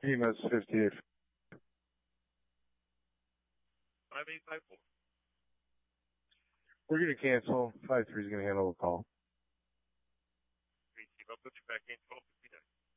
EMS 58. 5854. We're going to cancel. 53 is going to handle the call. I'll put you back in 1259.